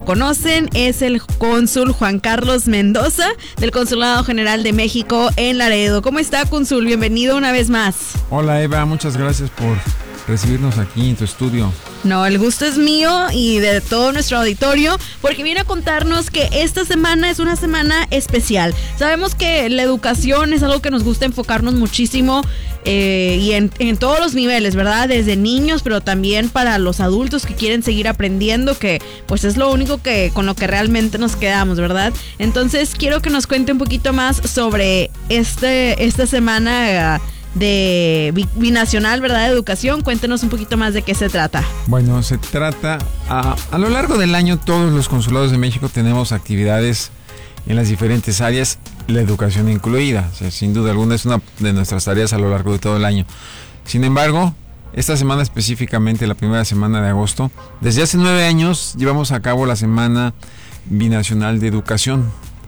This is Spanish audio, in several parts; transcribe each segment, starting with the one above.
conocen, es el cónsul Juan Carlos Mendoza del Consulado General de México en Laredo. ¿Cómo está, cónsul? Bienvenido una vez más. Hola, Eva, muchas gracias por recibirnos aquí en tu estudio. No, el gusto es mío y de todo nuestro auditorio, porque viene a contarnos que esta semana es una semana especial. Sabemos que la educación es algo que nos gusta enfocarnos muchísimo y en todos los niveles, ¿verdad? Desde niños, pero también para los adultos que quieren seguir aprendiendo, que pues es lo único que con lo que realmente nos quedamos, ¿verdad? Entonces quiero que nos cuente un poquito más sobre esta semana de binacional, ¿verdad? De educación. Cuéntenos un poquito más de qué se trata. Bueno, se trata, a lo largo del año todos los consulados de México tenemos actividades en las diferentes áreas, la educación incluida. O sea, sin duda alguna es una de nuestras tareas a lo largo de todo el año. Sin embargo, esta semana específicamente, la primera semana de agosto, desde hace 9 años llevamos a cabo la Semana Binacional de Educación.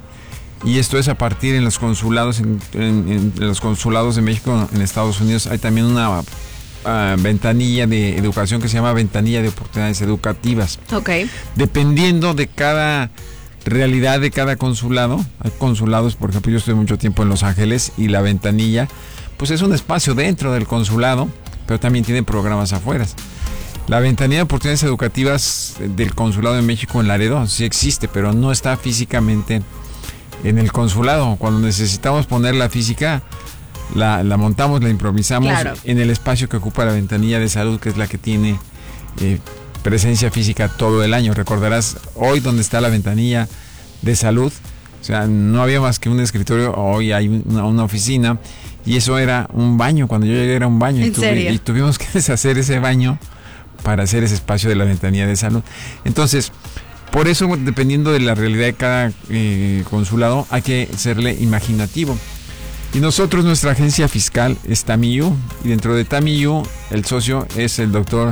Y esto es a partir en los consulados, en los consulados de México en Estados Unidos. Hay también una ventanilla de educación que se llama ventanilla de oportunidades educativas. Okay. Dependiendo de cada realidad de cada consulado. Hay consulados, por ejemplo, yo estuve mucho tiempo en Los Ángeles y la ventanilla, pues es un espacio dentro del consulado, pero también tiene programas afuera. La ventanilla de oportunidades educativas del Consulado de México en Laredo sí existe, pero no está físicamente en el consulado. Cuando necesitamos poner la física, la montamos, la improvisamos, claro, en el espacio que ocupa la ventanilla de salud, que es la que tiene presencia física todo el año. Recordarás hoy donde está la ventanilla de salud, o sea, no había más que un escritorio. Hoy hay una oficina y eso era un baño. Cuando yo llegué era un baño y tuvimos que deshacer ese baño para hacer ese espacio de la ventanilla de salud. Entonces, por eso, dependiendo de la realidad de cada consulado, hay que serle imaginativo. Y nosotros, nuestra agencia fiscal es TAMIU, y dentro de TAMIU el socio es el doctor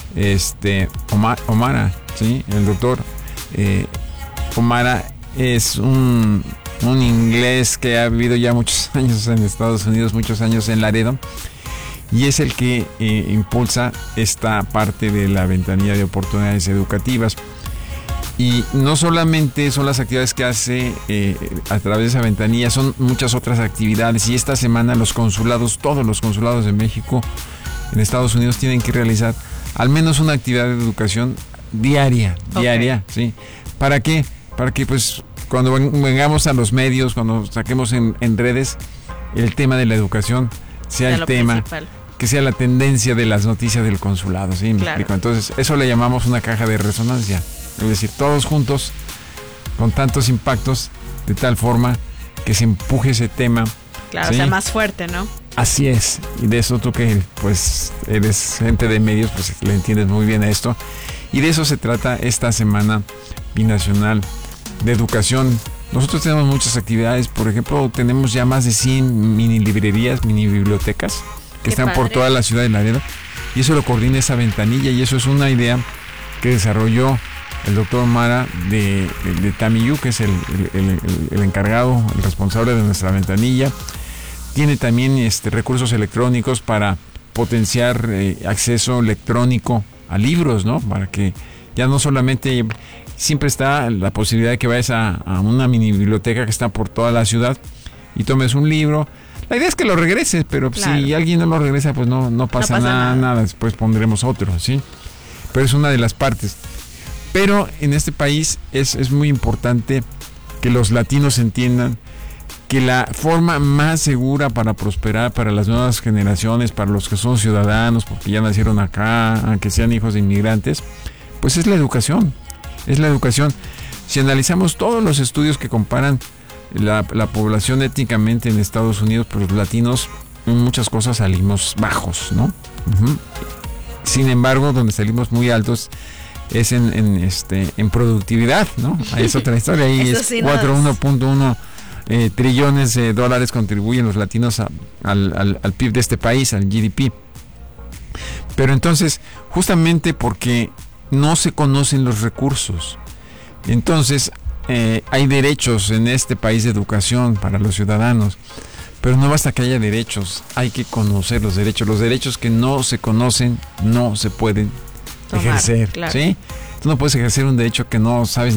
Omara, ¿sí? El doctor Omara es un inglés que ha vivido ya muchos años en Estados Unidos, muchos años en Laredo, y es el que impulsa esta parte de la ventanilla de oportunidades educativas. Y no solamente son las actividades que hace a través de esa ventanilla, son muchas otras actividades. Y esta semana los consulados, todos los consulados de México en Estados Unidos tienen que realizar al menos una actividad de educación diaria, ¿sí? ¿Para qué? Para que pues cuando vengamos a los medios, cuando saquemos en redes, el tema de la educación sea el tema principal, que sea la tendencia de las noticias del consulado, ¿sí? ¿Me explico? Entonces, eso le llamamos una caja de resonancia. Es decir, todos juntos, con tantos impactos, de tal forma que se empuje ese tema. Claro, ¿sí? O sea, más fuerte, ¿no? Así es. Y de eso tú que pues eres gente de medios, pues le entiendes muy bien a esto. Y de eso se trata esta Semana Binacional de Educación. Nosotros tenemos muchas actividades. Por ejemplo, tenemos ya más de 100 mini librerías, mini bibliotecas que están por toda la ciudad de Laredo. Y eso lo coordina esa ventanilla, y eso es una idea que desarrolló el doctor Mara de TAMIU, que es el encargado, el responsable de nuestra ventanilla. Tiene también recursos electrónicos para potenciar acceso electrónico a libros, ¿no? Para que ya no solamente siempre está la posibilidad de que vayas a una mini biblioteca que está por toda la ciudad y tomes un libro. La idea es que lo regreses, pero claro, si alguien no lo regresa, pues no pasa nada. Después pondremos otro, ¿sí? Pero es una de las partes. Pero en este país es muy importante que los latinos entiendan que la forma más segura para prosperar para las nuevas generaciones, para los que son ciudadanos, porque ya nacieron acá, aunque sean hijos de inmigrantes, pues es la educación. Es la educación. Si analizamos todos los estudios que comparan la población étnicamente en Estados Unidos, pues los latinos en muchas cosas salimos bajos, ¿no? Uh-huh. Sin embargo, donde salimos muy altos es en productividad, ¿no? Ahí es otra historia. Ahí es 1.1 trillones de dólares contribuyen los latinos al PIB de este país, al GDP. Pero entonces, justamente porque no se conocen los recursos, entonces hay derechos en este país de educación para los ciudadanos, pero no basta que haya derechos, hay que conocer los derechos. Los derechos que no se conocen no se pueden ejercer, claro, ¿sí? Tú no puedes ejercer un derecho que no sabes